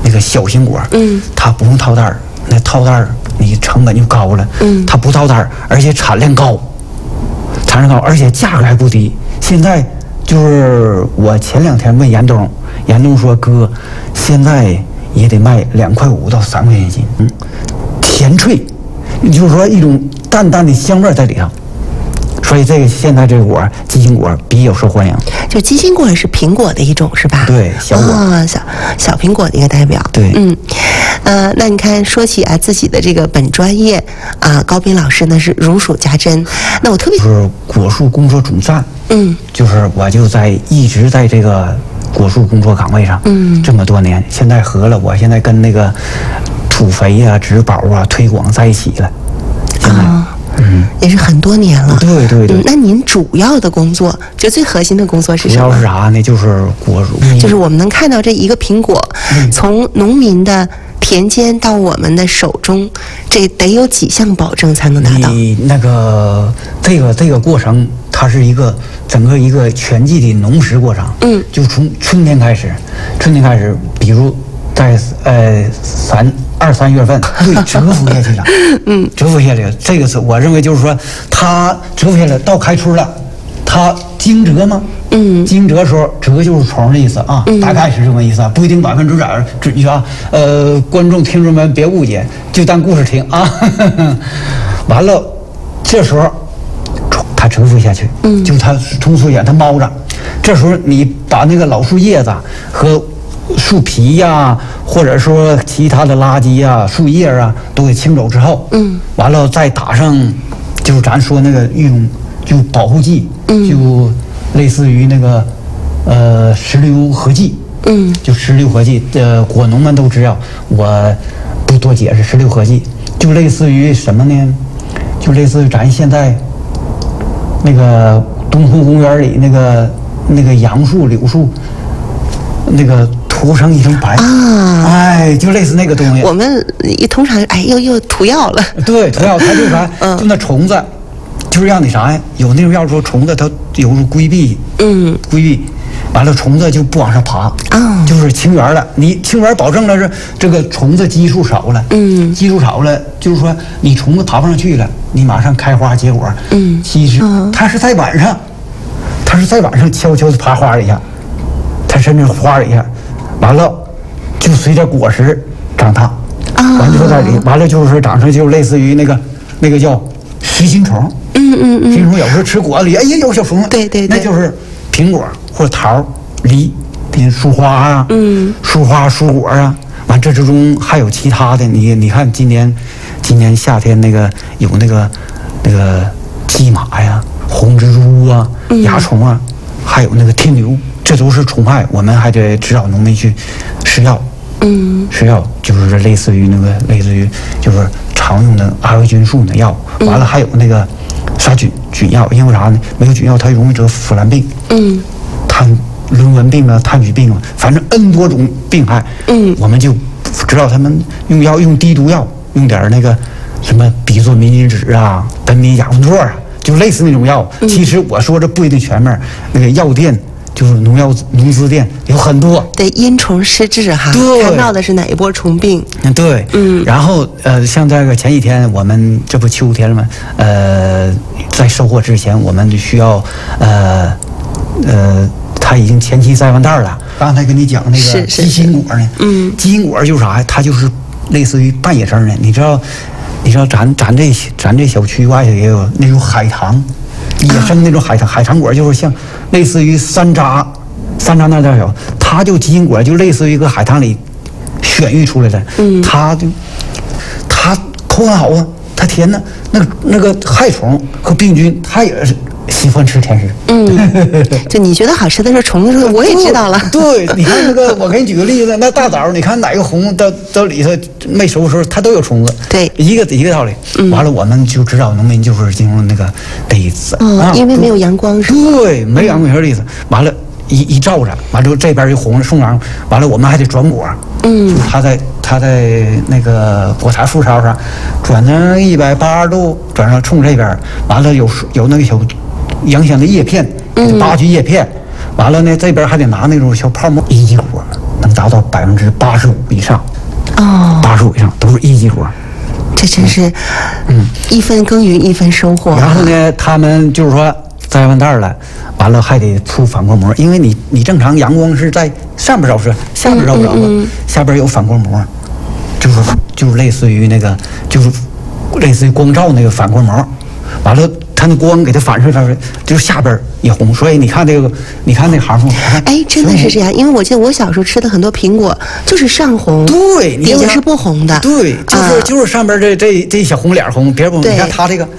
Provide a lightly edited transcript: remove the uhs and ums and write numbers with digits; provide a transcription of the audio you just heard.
那个小型果，它不用套袋儿，那套袋儿你成本就高了，它不套袋儿，而且产量高，而且价格还不低。现在就是我前2天问严冬说哥，现在也得卖2.5块到3块钱一斤，甜脆，就是说一种淡淡的香味在里头。所以现在这个果鸡心果比较受欢迎。 就鸡心果是苹果的一种是吧？ 对，小果小苹果的一个代表。 对， 那你看说起自己的这个本专业高斌老师呢是如数家珍。那我特别就是果树工作总站，就是我就一直在这个果树工作岗位上，这么多年，现在我现在跟那个土肥啊、植保啊推广在一起了，现在。 也是很多年了。 对。 那您主要的工作，就最核心的工作是什么？ 主要是啥呢？就是果树， 就是我们能看到这一个苹果，从农民的田间到我们的手中，这得有几项保证才能达到？ 你那个这个过程，它是整个一个全季的农时过程。就从春天开始，比如在2、3月份，对，蛰伏下去了。蛰伏下来，这个是我认为就是说，它蛰伏下来到开春了，它惊蛰吗？惊蛰的时候，蛰就是虫的意思啊，大概是这么意思，不一定100%准确啊。观众听众们别误解，就当故事听啊。完了，这时候它蛰伏下去，就它通俗点，它猫着。这时候你把那个老树叶子和树皮呀，或者说其他的垃圾呀、树叶啊，都给清走之后，完了再打上，就是咱说那个就保护剂，就类似于那个石榴合剂，就石榴合剂，果农们都知道，我不多解释。石榴合剂就类似于什么呢？就类似于咱现在那个东湖公园里那个杨树、柳树，那个涂成一层白就类似那个东西。 我们通常又涂药了。 对，涂药它就是啥？就那虫子，就是让你啥呀？有那种药说虫子它有规避，完了虫子就不往上爬，就是清源了。你清源保证了是这个虫子基数少了，基数少了，就是说你虫子爬不上去了，你马上开花结果。其实它是在晚上悄悄的爬花一下，它甚至花一下。完了，就随着果实长大，完就在里，完了就是长成就类似于那个叫实心虫，实心虫有时候吃果子里，有小虫子， 对， 那就是苹果或者桃、梨、树花啊，树花、蔬果啊，完这之中还有其他的，你看今年夏天有那个蓟马呀、红蜘蛛啊、蚜虫啊，还有那个天牛。这都是虫害，我们还得指导农民去施药。施药就是类似于就是常用的阿维菌素的药。完了还有那个杀菌药，因为啥呢？没有菌药，它容易得腐烂病。轮纹病啊、炭疽病啊，反正 N 多种病害。我们就指导他们用低毒药，用点那个什么吡唑明金酯啊、苯米甲芬唑啊，就类似那种药。其实我说这不一定全面，那个药店。就是农资店有很多， 对，因虫施治哈，看到的是哪一波虫病？ 对，然后像这个前几天我们这不秋天了吗？在收获之前，我们就需要它已经前期栽完袋了。刚才跟你讲那个鸡心果呢，鸡心果就是啥呀？它就是类似于半野生的，你知道咱这小区外头也有那种海棠。野生那种海棠果，就是像类似于山楂那大小，它就鸡心果就类似于一个海棠里选育出来的，它口感好啊，它甜呢。那个害虫和病菌，它也是喜欢吃甜食。 就你觉得好吃的是虫子，我也知道了。 对，你看那个，我给你举个例子，那大枣，你看哪个红到里头没熟的时候，它都有虫子。 对， 一个道理。完了，我们就知道农民就是进入那个得子， 因为没有阳光是吧？ 对，没阳光的意思。完了，一照着，完了这边就红了送瓤，完了我们还得转果。就是它在那个果台副梢上转成180度，转上冲这边，完了有那个小阳香的叶片，扒去叶片，完了呢这边还得拿那种小泡沫一级果， 能达到85%以上。 哦 ，85%以上都是一级活。 这真是，一分耕耘一分收获。 然后呢，他们就是说摘完袋了，完了还得出反光膜，因为你正常阳光是在上边照射，下边照不着了，下边有反光膜，就是类似于那个，就是类似于光照那个反光膜，完了它那光给它反射上来，就是下边也红，所以你看这个，你看那行数， 哎，真的是这样，因为我记得我小时候吃的很多苹果就是上红， 对， 别的是不红的， 对，就是上边这一小红脸红，别不，你看它这个。